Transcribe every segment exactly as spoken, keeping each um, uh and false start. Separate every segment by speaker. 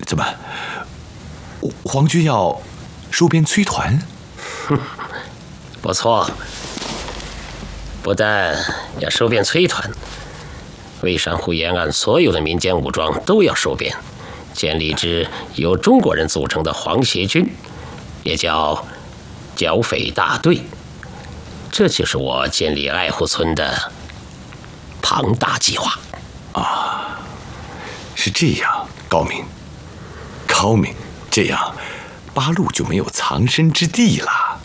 Speaker 1: 怎么，皇军要收编崔团？
Speaker 2: 哼，不错。不但要收编崔团，蔚山湖沿岸所有的民间武装都要收编，建立支由中国人组成的皇协军，也叫剿匪大队。这就是我建立爱护村的庞大计划。
Speaker 1: 啊，是这样，高明，高明，这样八路就没有藏身之地了。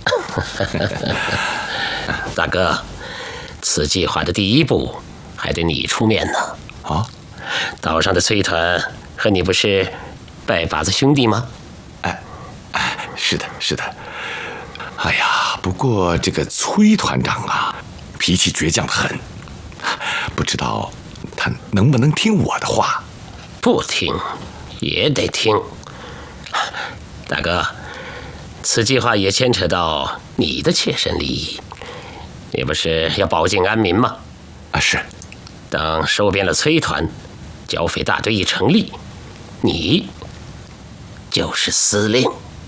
Speaker 2: 大哥，此计划的第一步还得你出面呢。
Speaker 1: 啊，
Speaker 2: 岛上的崔团和你不是拜把子兄弟吗？
Speaker 1: 哎，哎，是的，是的。哎呀，不过这个崔团长啊，脾气倔强得很，不知道他能不能听我的话？
Speaker 2: 不听也得听。大哥，此计划也牵扯到你的切身利益。你不是要保境安民吗？
Speaker 1: 啊，是。
Speaker 2: 等收编了崔团，剿匪大队一成立，你就是司令。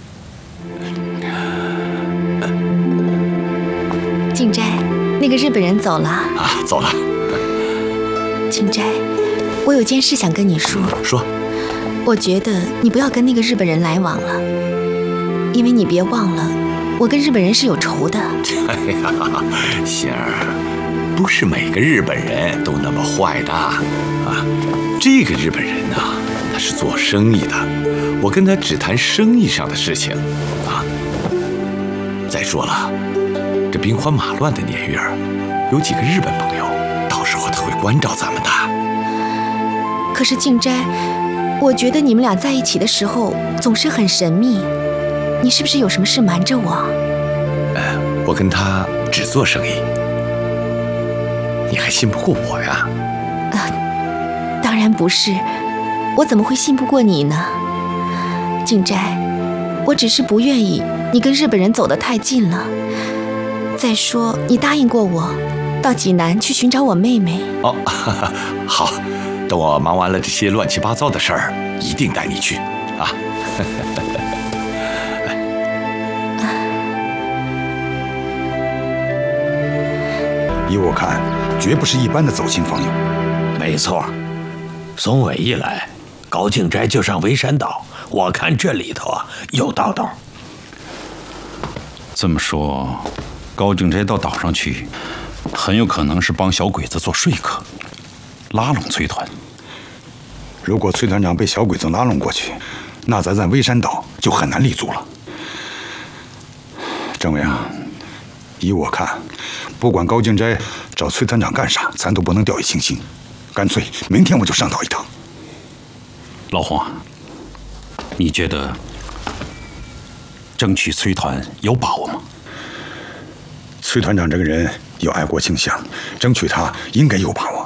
Speaker 3: 静斋，那个日本人走了
Speaker 1: 啊，走了。
Speaker 3: 静斋，我有件事想跟你说。
Speaker 1: 说。
Speaker 3: 我觉得你不要跟那个日本人来往了，因为你别忘了，我跟日本人是有仇的。
Speaker 1: 哎呀，仙儿，不是每个日本人都那么坏的啊。这个日本人呢、啊，他是做生意的，我跟他只谈生意上的事情啊。再说了，这兵荒马乱的年月，有几个日本朋友，到时候他会关照咱们的。
Speaker 3: 可是静斋，我觉得你们俩在一起的时候总是很神秘，你是不是有什么事瞒着我？
Speaker 1: 呃，我跟他只做生意，你还信不过我呀？
Speaker 3: 啊，当然不是，我怎么会信不过你呢？静斋，我只是不愿意你跟日本人走得太近了。再说，你答应过我，到济南去寻找我妹妹。
Speaker 1: 哦，哈哈，好。等我忙完了这些乱七八糟的事儿，一定带你去啊！
Speaker 4: 依我看，绝不是一般的走亲访友。
Speaker 5: 没错，松伟一来，高静斋就上微山岛，我看这里头啊有道道。
Speaker 4: 这么说，高静斋到岛上去，很有可能是帮小鬼子做说客，拉拢崔团。如果崔团长被小鬼子拉拢过去，那咱在微山岛就很难立足了。政委啊，依我看，不管高静斋找崔团长干啥，咱都不能掉以轻心。干脆明天我就上岛一趟。老洪啊，你觉得争取崔团有把握吗？崔团长这个人有爱国倾向，争取他应该有把握。